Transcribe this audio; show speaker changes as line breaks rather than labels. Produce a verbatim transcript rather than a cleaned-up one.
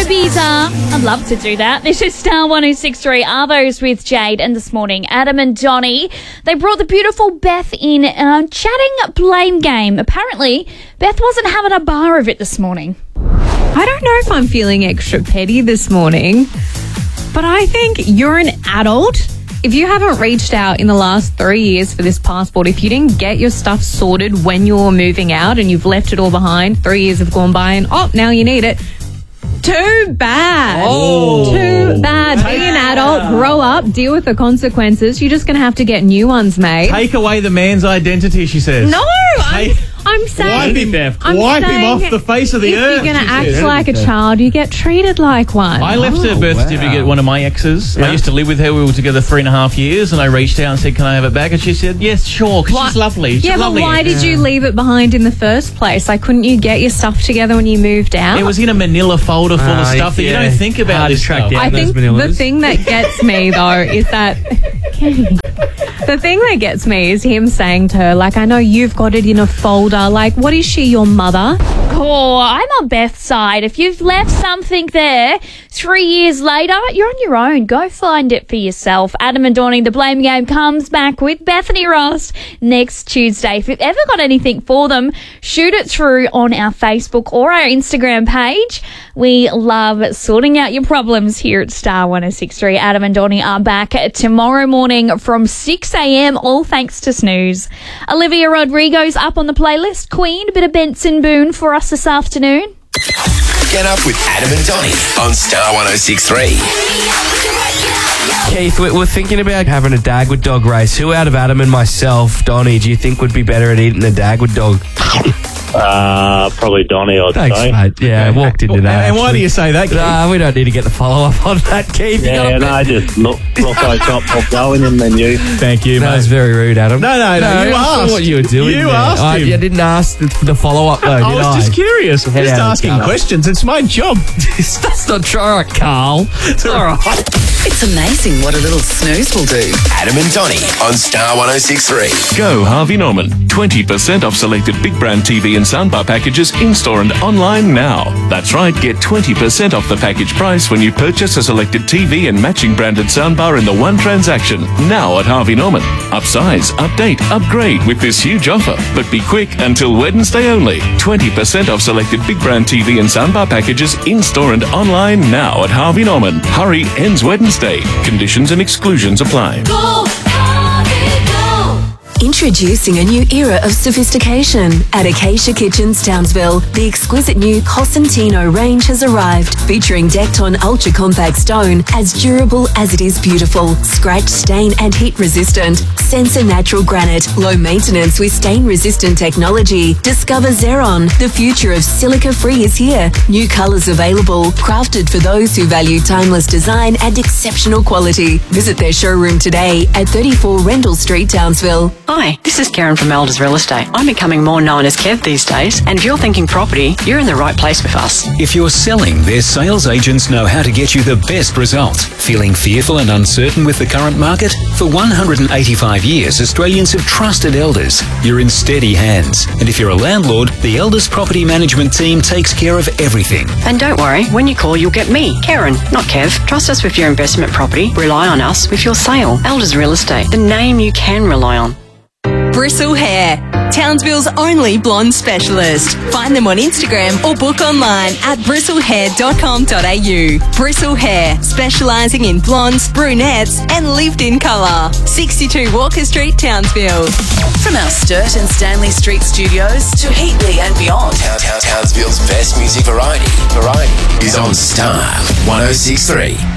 Ibiza. I'd love to do that. This is Star one oh six three. Are those with Jade? And this morning, Adam and Donnie, they brought the beautiful Beth in, uh, chatting blame game. Apparently, Beth wasn't having a bar of it this morning.
I don't know if I'm feeling extra petty this morning, but I think you're an adult. If you haven't reached out in the last three years for this passport, if you didn't get your stuff sorted when you were moving out and you've left it all behind, three years have gone by and, oh, now you need it. Too bad.
Oh.
Too bad. Be an adult, grow up, deal with the consequences. You're just going to have to get new ones made.
Take away the man's identity, she says.
No, I'm, I'm saying...
Wipe him, Beth.
I'm
Wipe him
saying
off the face of the
if
earth.
If you're going to act
says.
like a child, you get treated like one.
I left
oh,
a birth
wow.
certificate, one of my exes.
Yeah.
I used to live with her. We were together three and a half years, and I reached out and said, can I have it back? And she said, yes, sure, because she's lovely. She's
yeah,
lovely.
but why did you leave it behind in the first place? Like, couldn't you get your stuff together when you moved out?
It was in a manila folder full
Uh,
of stuff that
yeah.
you don't think about
Hard
this
to track
stuff.
down.
I
those
think the
Manilas.
thing that gets me, though, is that... The thing that gets me is him saying to her, like, I know you've got it in a folder. Like, what is she, your mother?
Oh, I'm on Beth's side. If you've left something there three years later, you're on your own. Go find it for yourself. Adam and Donnie, the blame game comes back with Bethany Ross next Tuesday. If you've ever got anything for them, shoot it through on our Facebook or our Instagram page. We love sorting out your problems here at Star one oh six three. Adam and Donnie are back tomorrow morning from six a.m, all thanks to Snooze. Olivia Rodrigo's up on the playlist. Queen, a bit of Benson Boone for us this afternoon.
Get up with Adam and Donnie on Star one oh six three.
Keith, we're we're thinking about having a Dagwood dog race. Who out of Adam and myself, Donnie, do you think would be better at eating a Dagwood dog?
Uh, probably Donnie, I'd
Thanks,
say.
mate. Yeah, I walked into
And,
that.
and why do you say that, Keith?
Nah, we don't need to get the follow-up on that, Keith. You
Yeah,
got
no,
a
I
bit-
just look, look like I got going and then you.
Thank you,
That
mate.
was very rude, Adam.
No, no, no, you
I saw
asked.
what you were doing.
You
there.
asked
I,
him.
I didn't ask the, the follow-up, though,
I
did
was
I?
just curious.
Head
Just
out of the
asking
gutter.
questions. It's my job.
That's not true. All right, Carl.
It's all right.
It's amazing what a little snooze will do. Adam and Donnie on Star one oh six three.
Go Harvey Norman. twenty percent off selected big brand T V and soundbar packages in-store and online now. That's right, get twenty percent off the package price when you purchase a selected T V and matching branded soundbar in the one transaction. Now at Harvey Norman. Upsize, update, upgrade with this huge offer. But be quick, until Wednesday only. twenty percent off selected big brand T V and soundbar packages in-store and online now at Harvey Norman. Hurry, ends Wednesday. Conditions and exclusions apply.
Introducing a new era of sophistication. At Acacia Kitchens Townsville, the exquisite new Cosentino range has arrived, featuring Decton Ultra Compact Stone, as durable as it is beautiful, scratch, stain and heat resistant. Sensor Natural Granite, low maintenance with stain resistant technology. Discover Xeron, the future of silica free is here. New colours available, crafted for those who value timeless design and exceptional quality. Visit their showroom today at thirty-four Rendell Street, Townsville.
Hi, this is Karen from Elders Real Estate. I'm becoming more known as Kev these days, and if you're thinking property, you're in the right place with us.
If you're selling, their sales agents know how to get you the best result. Feeling fearful and uncertain with the current market? For one hundred eighty-five years, Australians have trusted Elders. You're in steady hands. And if you're a landlord, the Elders Property Management team takes care of everything.
And don't worry, when you call, you'll get me, Karen, not Kev. Trust us with your investment property. Rely on us with your sale. Elders Real Estate, the name you can rely on.
Bristle Hair, Townsville's only blonde specialist. Find them on Instagram or book online at bristle hair dot com dot a u. Bristle Hair, specialising in blondes, brunettes and lived-in colour. sixty-two Walker Street, Townsville.
From our Sturt and Stanley Street studios to Heatley and beyond.
Town, town, Townsville's best music variety. Variety is on Star one oh six three.